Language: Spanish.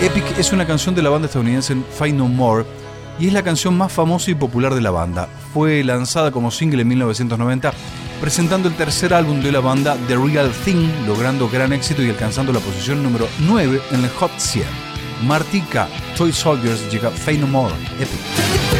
Epic es una canción de la banda estadounidense Faith No More y es la canción más famosa y popular de la banda. Fue lanzada como single en 1990, presentando el tercer álbum de la banda, The Real Thing, logrando gran éxito y alcanzando la posición número 9 en el Hot 100. Marty K, Toy Soldiers, llega Faith No More, Epic.